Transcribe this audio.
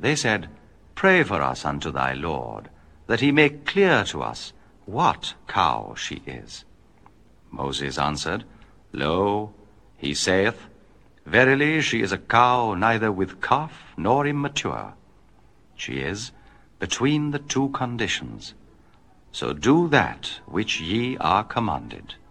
They said, Pray for us unto thy Lord, that he make clear to us what cow she is. Moses answered, Lo, he saith, Verily she is a cow neither with calf nor immature. She is between the two conditions. So do that which ye are commanded.